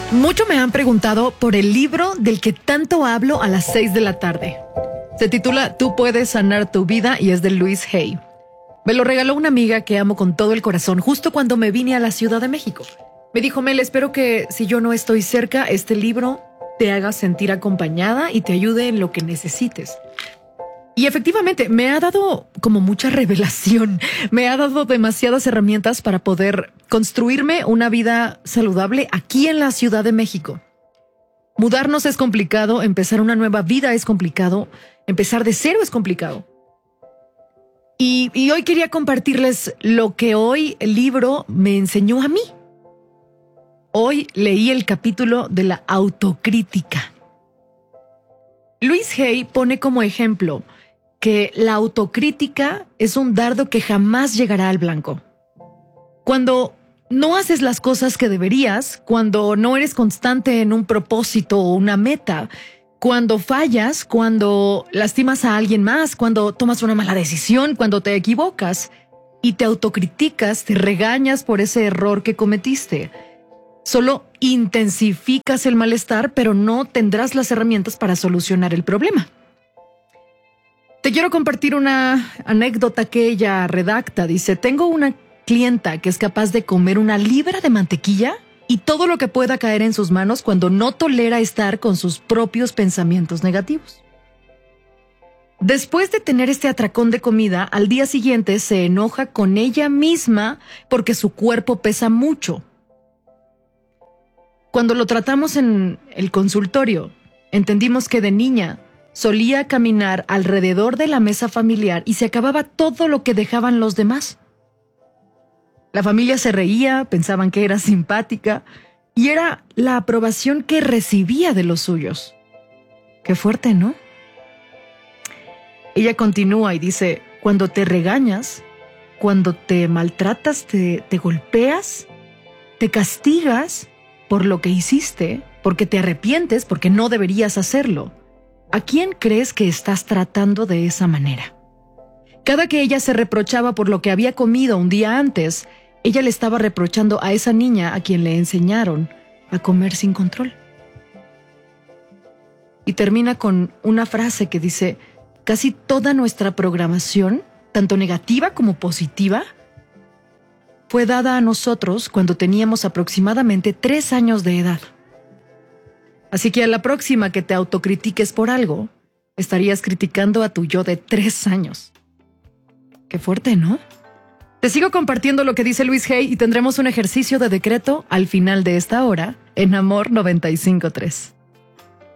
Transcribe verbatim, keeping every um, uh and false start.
Mucho me han preguntado por el libro del que tanto hablo a las seis de la tarde. Se titula Tú puedes sanar tu vida y es de Louise Hay. Me lo regaló una amiga que amo con todo el corazón justo cuando me vine a la Ciudad de México. Me dijo, Mel, espero que si yo no estoy cerca, este libro te haga sentir acompañada y te ayude en lo que necesites. Y efectivamente, me ha dado como mucha revelación. Me ha dado demasiadas herramientas para poder construirme una vida saludable aquí en la Ciudad de México. Mudarnos es complicado, empezar una nueva vida es complicado, empezar de cero es complicado. Y, y hoy quería compartirles lo que hoy el libro me enseñó a mí. Hoy leí el capítulo de la autocrítica. Louise Hay pone como ejemplo que la autocrítica es un dardo que jamás llegará al blanco. Cuando no haces las cosas que deberías, cuando no eres constante en un propósito o una meta, cuando fallas, cuando lastimas a alguien más, cuando tomas una mala decisión, cuando te equivocas y te autocriticas, te regañas por ese error que cometiste, solo intensificas el malestar, pero no tendrás las herramientas para solucionar el problema. Te quiero compartir una anécdota que ella redacta. Dice, tengo una clienta que es capaz de comer una libra de mantequilla y todo lo que pueda caer en sus manos cuando no tolera estar con sus propios pensamientos negativos. Después de tener este atracón de comida, al día siguiente se enoja con ella misma porque su cuerpo pesa mucho. Cuando lo tratamos en el consultorio, entendimos que de niña solía caminar alrededor de la mesa familiar y se acababa todo lo que dejaban los demás. La familia se reía, pensaban que era simpática y era la aprobación que recibía de los suyos. Qué fuerte, ¿no? Ella continúa y dice, cuando te regañas, cuando te maltratas, te, te golpeas, te castigas por lo que hiciste, porque te arrepientes, porque no deberías hacerlo. ¿A quién crees que estás tratando de esa manera? Cada que ella se reprochaba por lo que había comido un día antes, ella le estaba reprochando a esa niña a quien le enseñaron a comer sin control. Y termina con una frase que dice, casi toda nuestra programación, tanto negativa como positiva, fue dada a nosotros cuando teníamos aproximadamente tres años de edad. Así que a la próxima que te autocritiques por algo, estarías criticando a tu yo de tres años. Qué fuerte, ¿no? Te sigo compartiendo lo que dice Louise Hay y tendremos un ejercicio de decreto al final de esta hora en Amor noventa y cinco punto tres.